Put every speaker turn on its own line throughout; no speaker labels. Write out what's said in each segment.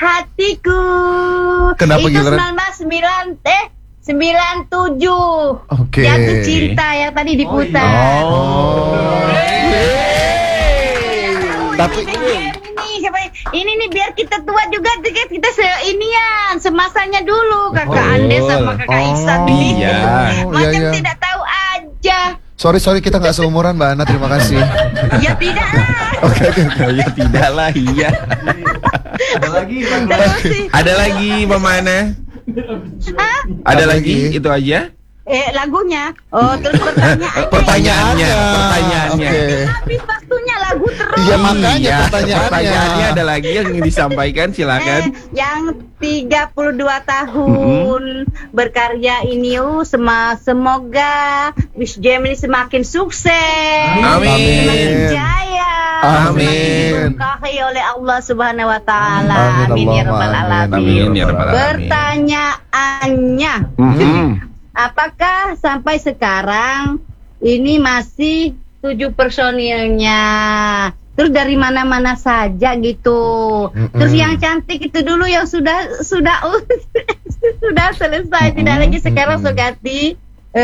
hatiku.
Kenapa
itu
giliran?
97.
Oke.
Jatuh cinta yang tadi diputar.
Tapi
ini nih biar kita tua juga, kita inian semasanya dulu kakak Andes sama kakak Iksan ini.
Iya.
Macam
Iya.
tidak tahu aja.
Sorry kita nggak seumuran Mbak Ana, terima kasih.
Ya tidak lah.
Oke.
Ya tidak lah, iya. Ada lagi Mama Ana? Ada lagi? Itu aja?
Lagunya. Oh, terus pertanyaannya.
Pertanyaannya.
Oke.
Habis waktunya lagu terus.
Iya makanya
Pertanyaannya ada lagi yang ingin disampaikan, silakan.
Yang 32 tahun berkarya ini, semoga Miss Jam ini semakin sukses.
Amin.
Semakin jaya.
Amin.
Diberkahi oleh Allah Subhanahu wa taala.
Amin,
Amin ya
Allahumma
rabbal
amin.
alamin.
Amin ya rabbal alamin.
Pertanyaannya, apakah sampai sekarang ini masih 7 personilnya? Terus dari mana-mana saja gitu. Terus yang cantik itu dulu yang sudah sudah selesai, tidak lagi sekarang Sugati.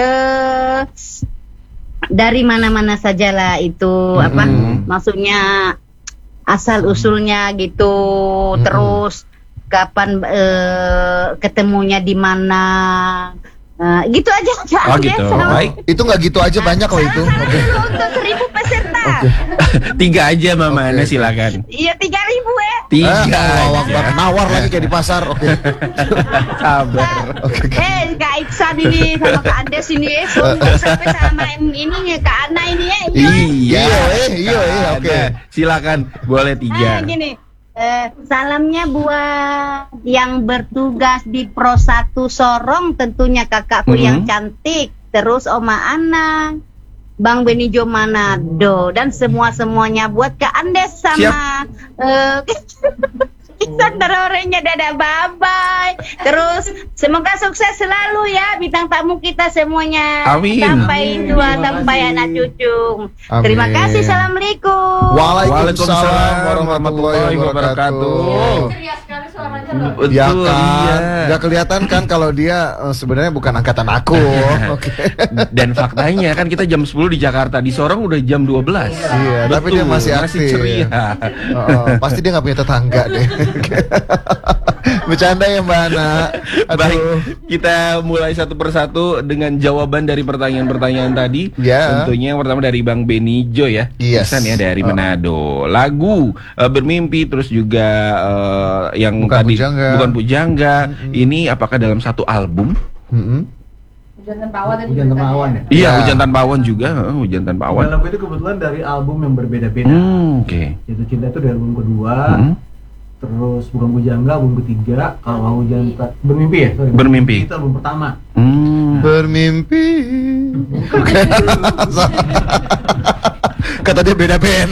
Dari mana-mana sajalah itu apa? Maksudnya asal usulnya gitu. Terus kapan ketemunya di mana? Gitu aja.
Oh gitu. Baik.
Itu nggak gitu aja, banyak loh itu. Oke.
Untuk 1.000 peserta.
3 aja Mama Ana, silakan.
Iya 3.000 ya.
3.
Nawar lagi kayak di pasar. Oke.
Sabar.
Kak Iksan ini sama Kak Andes ini sombong sampai sama ini Kak Ana ini ya.
Iya.
Oke.
Silakan, boleh 3.
Gini. Salamnya buat yang bertugas di Pro 1 Sorong, tentunya kakakku yang cantik, terus Oma Ana, Bang Benijo Manado, dan semuanya buat Kak Andes sama Iksan terorenya. Dadah, bye-bye. Terus semoga sukses selalu ya bintang tamu kita semuanya.
Amin.
Sampai tua, sampai anak cucu.
Amin.
Terima kasih. Assalamualaikum.
Waalaikumsalam warahmatullahi wabarakatuh.
Betul,
Ya kan,
iya.
nggak kelihatan kan kalau dia sebenarnya bukan angkatan aku. Oke.
Dan faktanya kan kita jam 10 di Jakarta, di Sorong udah jam 12.
Iya, tapi dia masih aktif.
ceria.
Pasti dia nggak punya tetangga deh. Bercanda ya Mbak Ana.
Baik, kita mulai satu persatu dengan jawaban dari pertanyaan-pertanyaan tadi.
Ya.
Tentunya yang pertama dari Bang Benijo ya.
Yes.
Iksan ya dari Manado. Lagu Bermimpi, terus juga yang
Bukan
tadi
Pujangga.
Bukan Pujangga. Ini apakah dalam satu album?
Hujan Tanpa Awan tadi.
Hujan Tanpa Awan ya?
Iya, Hujan Tanpa Awan juga. Hujan Tanpa Awan.
Dalam itu kebetulan dari album yang berbeda-beda.
Oke.
Jatuh Cinta itu dari album kedua. Terus Bukan Pujangga album ketiga. Kalau Bermimpi ya? Sorry,
Bermimpi.
Itu album pertama.
Bermimpi. Kata dia beda band.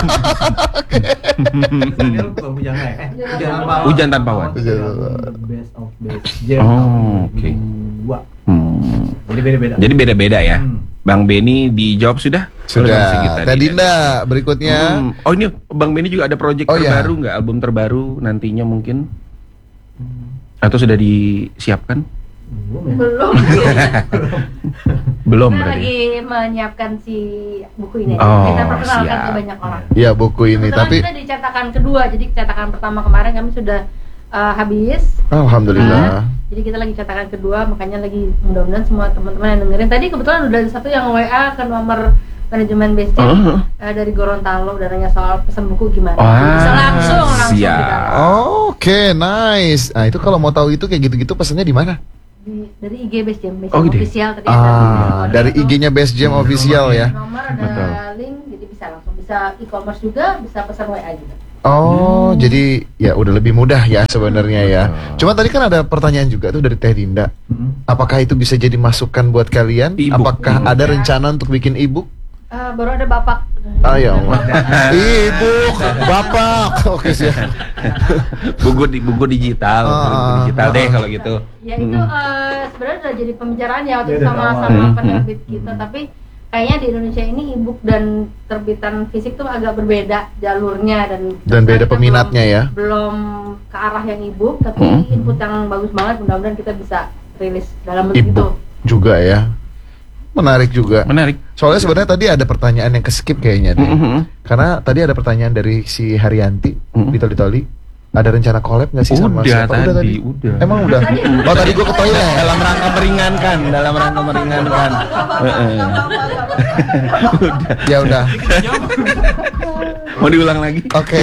Ini Bukan Pujangga ya?
Hujan Tanpa Awan.
Best of Best Jam.
Oke.
Dua. Jadi beda-beda.
Jadi beda-beda ya. Bang Beni dijawab sudah?
Sudah. Tadinda berikutnya.
Oh ini Bang Beni juga ada project
iya.
terbaru nggak? Album terbaru nantinya mungkin? Atau sudah disiapkan?
Belum.
Belum
Kita
berarti.
lagi menyiapkan si buku ini.
Oh,
Kita perkenalkan
siap.
ke banyak orang.
Ya buku ini,
Kebetulan
tapi
kita di cetakan kedua, jadi cetakan pertama kemarin kami sudah habis.
alhamdulillah.
Jadi kita lagi cetakan kedua, makanya lagi mudah-mudahan semua teman-teman yang dengerin. Tadi kebetulan udah ada satu yang WA ke nomor manajemen Base Jam dari Gorontalo, udah nanya soal pesan buku gimana. Jadi bisa langsung
siap.
didownload.
Oke, nice. Nah, itu kalau mau tahu itu kayak gitu-gitu pesannya di mana?
Dari IG Base Jam, Base
Oh,
Jam
gitu.
official tadi ada
Dari IG-nya Best Jam official ya.
nomor, ada
Betul.
link, jadi bisa langsung, bisa e-commerce juga, bisa pesan WA juga.
Oh, jadi ya udah lebih mudah ya sebenarnya ya. Cuma tadi kan ada pertanyaan juga tuh dari Teh Dinda. Apakah itu bisa jadi masukan buat kalian?
E-book.
Apakah ada rencana untuk bikin e-book?
Baru ada Bapak.
Ah ya Allah. E-book, Bapak. Oke siap.
buku digital, buku digital deh kalau gitu.
Ya itu sebenarnya udah jadi pembicaraan ya waktu
Ya,
itu
dari
sama
awal.
sama penerbit kita, tapi kayaknya di Indonesia ini e-book dan terbitan fisik tuh agak berbeda jalurnya
dan beda
kita
peminatnya ya.
belum ke arah yang e-book, tapi input yang bagus banget, mudah-mudahan kita bisa rilis dalam bentuk itu.
E-book juga ya. Menarik juga.
Menarik.
Soalnya sebenarnya tadi ada pertanyaan yang ke-skip kayaknya deh. Karena tadi ada pertanyaan dari si Haryanti di Toli. Ada rencana collab nggak sih sama siapa? Udah tadi. Emang udah. Oh tadi gue ke toilet.
Dalam rangka meringankan.
Ya udah.
Mau diulang lagi?
Oke.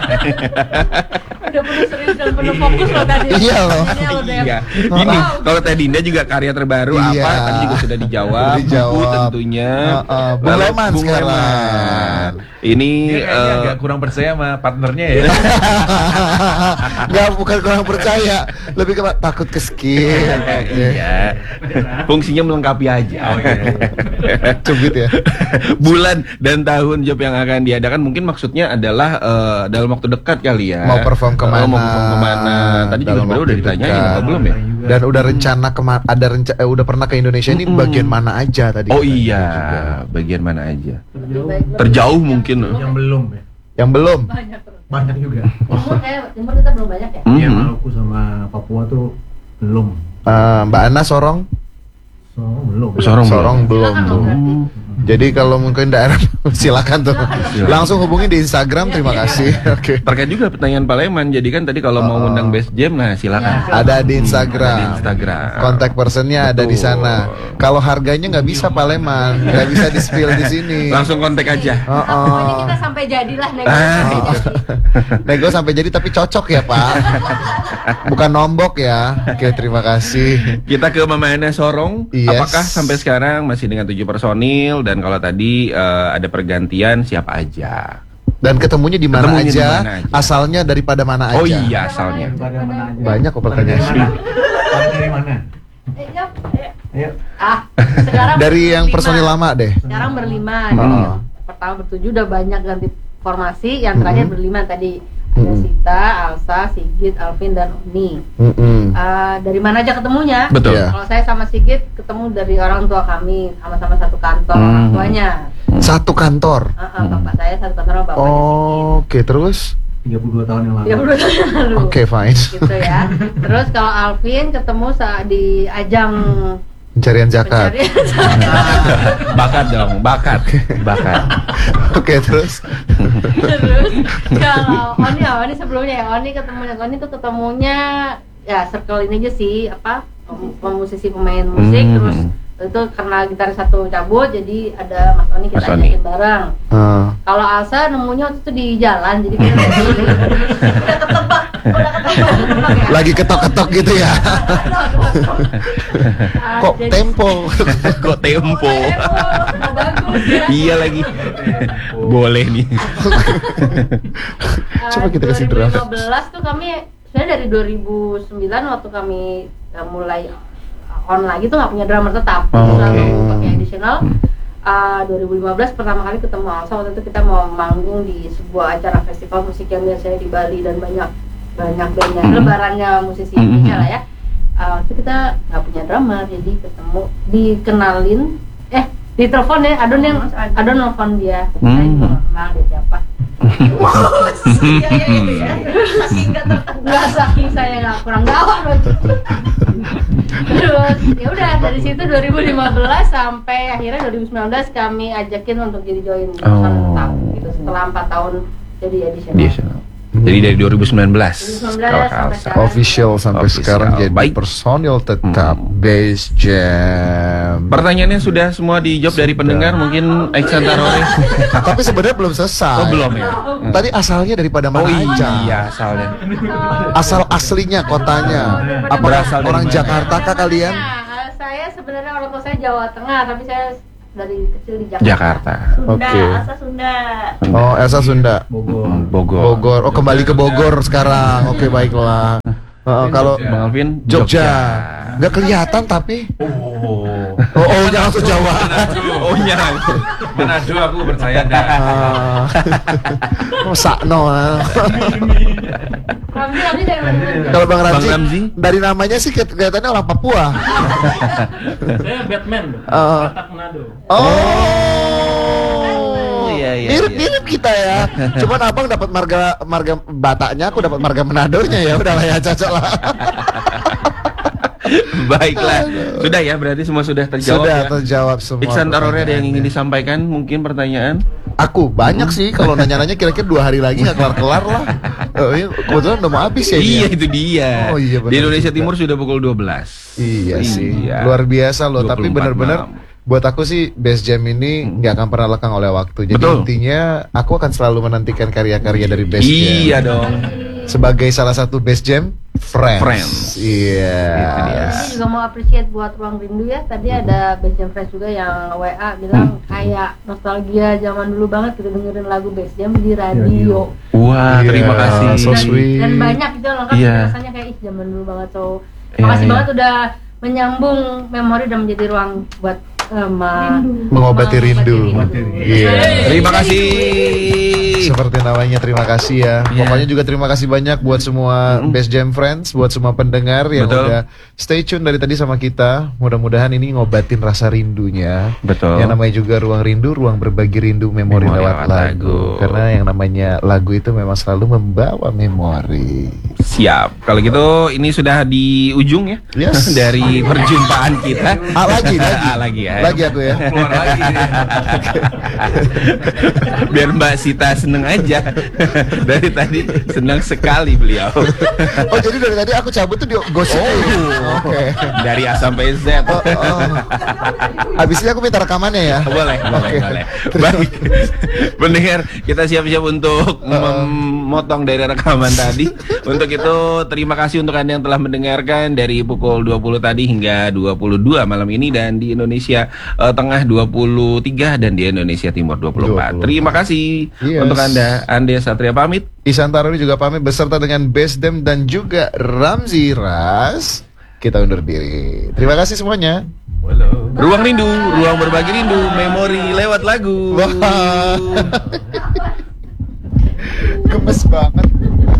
Udah penuh serius dan penuh fokus loh tadi.
Iya loh.
Iya. Ini kalau Teh Dinda juga karya terbaru
Iya.
apa? Tadi juga sudah dijawab. Buku tentunya.
Bung
Lalu
Leman
Bung
sekarang.
Leman. Ini
Dia kayaknya agak kurang percaya sama partnernya ya.
Nggak, bukan kurang percaya, lebih ke takut ke skip.
Iya. Fungsinya melengkapi aja.
Cubit ya.
Bulan dan tahun job yang akan diadakan mungkin maksudnya adalah dalam waktu dekat kali ya.
Mau perform kemana?
Mau perform kemana? Tadi juga
Dalam
sebenarnya
waktu
udah ditanyain
dekat.
apa belum ya?
Dan udah rencana udah pernah ke Indonesia ini bagian mana aja tadi?
Oh
katanya
iya,
juga.
bagian mana aja?
Terjauh
mungkin.
Yang belum ya.
Yang belum.
Banyak juga.
Timur kita belum banyak ya.
Iya, Maluku sama Papua tuh belum.
Mbak Ana Sorong?
Belum.
Sorong belum.
Silakan dong berarti.
Jadi kalau mungkin daerah silakan tuh. Langsung hubungi di Instagram. Terima kasih. Oke.
Terkait juga pertanyaan Pak Leman. Jadi kan tadi kalau mau undang Best Jam, nah silakan.
Ada di Instagram.
Ada di Instagram.
Kontak personnya ada di
Betul.
sana. Kalau harganya nggak bisa Pak Leman, nggak bisa di spill di sini.
Langsung kontak aja.
Pokoknya kita sampai jadilah nego sampai jadi.
Nego sampai jadi tapi cocok ya Pak. Bukan nombok ya. Oke, terima kasih.
Kita ke Mama Ana Sorong.
Yes.
Apakah sampai sekarang masih dengan 7 personil? Dan kalau tadi ada pergantian siapa aja?
Dan ketemunya di mana
Ketemunya di
aja?
mana aja?
Asalnya daripada mana aja?
Oh iya asalnya.
Pada mana aja.
Banyak kok pertanyaan.
Dari mana? Ayo.
Sekarang
Dari yang
berlima.
personil lama deh.
Sekarang berlima.
Oh.
Pertama bertujuh udah banyak ganti formasi. Yang terakhir berlima tadi. Ada Sita, Alsa, Sigit, Alvin, dan Oni. Dari mana aja ketemunya?
Betul.
Iya.
Kalau saya sama Sigit ketemu dari orang tua kami, sama-sama satu kantor orang tuanya.
Satu kantor.
Bapak saya satu kantor sama bapaknya
Oh, oke, terus?
32 tahun yang lalu.
Sigit. 32 tahun yang lalu.
Oke, fine.
Gitu ya. Terus kalau Alvin ketemu saat di ajang
Pencarian zakat.
Bakat dong, bakat.
Oke, terus?
Terus kalau Oni sebelumnya ya, Oni tuh ketemunya ya circle ini aja sih, musisi pemain musik. Terus itu karena gitar satu cabut, jadi ada Mas Oni kita ajakin bareng. Kalau Alsa nemunya waktu itu di jalan, jadi kita udah ketebak ya.
Lagi ketok-ketok gitu ya. Kok
Jadi-
tempo?
Kok tempo?
Bagus ya.
Iya lagi. Boleh nih.
Coba kita kasih drama.
2015 tuh kami sebenarnya dari 2009 waktu kami mulai on lagi tuh nggak punya drummer tetap, selalu pakai additional. 2015 pertama kali ketemu Alsa, waktu itu kita mau manggung di sebuah acara festival musik yang biasanya di Bali dan banyak bandnya, lebarannya musisi Indonesia lah ya. Itu kita nggak punya drummer, jadi ketemu, dikenalin, ditelepon ya, Adon nelfon dia, saya juga nggak kenal dia siapa. Saking saya nggak kurang gawat loh. Terus ya udah dari situ 2015 sampai akhirnya 2019 kami ajakin untuk jadi join perusahaan tetap gitu setelah 4 tahun jadi additional.
Jadi dari 2019
sampai sekarang.
Official sampai
Official.
sekarang jadi
Baik.
personil tetap Base Jam.
Pertanyaannya sudah semua dijawab dari pendengar, mungkin Iksan Tarore.
Tapi sebenarnya belum selesai.
Oh belum ya?
Tadi asalnya daripada mana aja?
Iya asalnya.
Asal aslinya kotanya. Apa
Berasal dari
orang
mana?
Jakarta kah kalian?
Nah, saya sebenarnya orang tua saya Jawa Tengah, tapi saya dari kecil di Jakarta.
Jakarta.
Oke.
Asal Sunda.
Oh, Elsa Sunda.
Bogor.
Bogor. Oh, kembali ke Bogor sekarang. Oke, baiklah. Kalau
Bang Alvin
Jogja. Nggak kelihatan tapi. Oh, jangan langsung Jawa.
Oh iya.
Manado aku percaya dah.
Sakno.
Ramzi dari mana?
Kalau Bang Ramzi dari namanya sih kelihatannya orang Papua.
Saya Batman. Batak Manado.
Mirip kita ya. Cuman abang dapat marga Bataknya, aku dapat marga Manadonya ya. Udahlah ya, cocok lah.
Baiklah, sudah ya, berarti semua sudah terjawab.
Sudah
ya?
Terjawab semua.
Iksan Tarore ada yang ingin disampaikan? Mungkin pertanyaan?
Aku banyak sih, kalau nanya-nanya kira-kira 2 hari lagi nggak kelar-kelar lah. Kebetulan udah mau habis ya.
Iya itu dia.
Oh, iya, benar,
di Indonesia
juga.
Timur sudah pukul 12.
Iya sih, luar biasa loh. Tapi benar-benar buat aku sih Best Jam ini nggak akan pernah lekang oleh waktu. Jadi intinya aku akan selalu menantikan karya-karya dari Best Jam.
Iya dong.
Sebagai salah satu Best Jam Friends. Iya.
Ini juga mau appreciate buat Ruang Rindu ya. Tadi ada Best Jam Friends juga yang WA bilang kayak nostalgia zaman dulu banget kita dengerin lagu Best Jam di radio.
Wah, terima kasih.
So sweet.
Dan banyak itu lengkap rasanya kayak zaman dulu banget. So, makasih banget udah menyambung memori dan menjadi ruang buat
mengobati rindu.
Iya. Terima kasih.
Seperti namanya, terima kasih ya. Pokoknya juga terima kasih banyak buat semua Best Jam Friends, buat semua pendengar yang udah stay tune dari tadi sama kita. Mudah-mudahan ini ngobatin rasa rindunya.
Betul.
Yang namanya juga ruang rindu, ruang berbagi rindu, memori lewat lagu. Karena yang namanya lagu itu memang selalu membawa memori.
Siap. Kalau gitu ini sudah di ujung ya.
Yes.
Dari perjumpaan kita.
Lagi
ya.
Lagi aku ya.
Keluar lagi.
Biar Mbak Sita seneng aja. Dari tadi senang sekali beliau.
Oh jadi dari tadi aku cabut tuh di gosip. Oke.
Dari A sampai Z.
Habis ini aku minta rekamannya ya.
Boleh. Baik. Pendengar, kita siap-siap untuk memotong dari rekaman tadi. Untuk itu terima kasih untuk Anda yang telah mendengarkan dari pukul 20 tadi hingga 22 malam ini, dan di Indonesia Tengah 23 dan di Indonesia Timur 24. Terima kasih untuk Anda. Ande Satria pamit.
Iksan Tarore juga pamit beserta dengan Best Jam dan juga Ramzi Ras. Kita undur diri. Terima kasih semuanya.
Ruang Rindu, ruang berbagi rindu, memori lewat lagu.
Gemes banget.